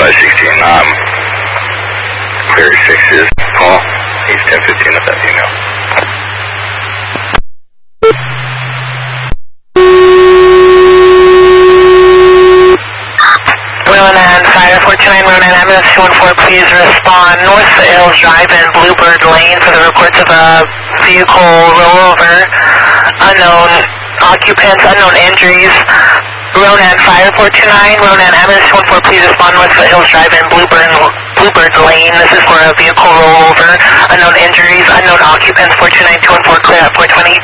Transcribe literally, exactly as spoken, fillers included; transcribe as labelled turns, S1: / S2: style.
S1: five sixteen, um, clear sixes, call. He's ten fifteen with that female.
S2: Ronan, Fire four two nine, Ronan, ambulance two one four, please respond. North Hills Drive in Bluebird Lane for the reports of a vehicle rollover. Unknown occupants, unknown injuries. Ronan, Fire four two nine, Ronan, ambulance two one four, please respond. North Hills Drive in Bluebird, Bluebird Lane. This is for a vehicle rollover. Unknown injuries, unknown occupants, four two nine two one four, clear at four twenty.